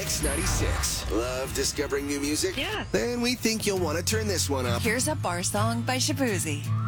Mix 96. Love discovering new music? Yeah. Then we think you'll want to turn this one up. Here's a bar song by Shabuzi.